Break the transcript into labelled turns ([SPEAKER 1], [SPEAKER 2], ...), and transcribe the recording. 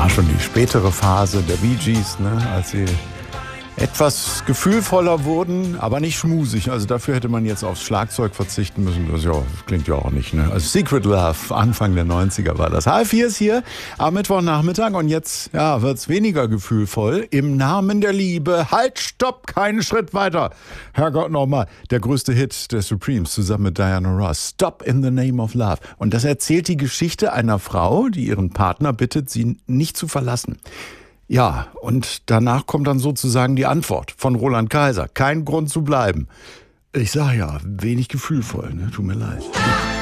[SPEAKER 1] war schon die spätere Phase der Bee Gees, ne, als sie etwas gefühlvoller wurden, aber nicht schmusig. Also dafür hätte man jetzt aufs Schlagzeug verzichten müssen. Das klingt ja auch nicht, ne? Also Secret Love, Anfang der 90er war das. H4 ist hier am Mittwochnachmittag und jetzt wird's weniger gefühlvoll. Im Namen der Liebe, halt, stopp, keinen Schritt weiter. Herrgott nochmal, der größte Hit der Supremes zusammen mit Diana Ross. Stop in the name of love. Und das erzählt die Geschichte einer Frau, die ihren Partner bittet, sie nicht zu verlassen. Ja, und danach kommt dann sozusagen die Antwort von Roland Kaiser. Kein Grund zu bleiben. Ich sag ja, wenig gefühlvoll, ne? Tut mir leid.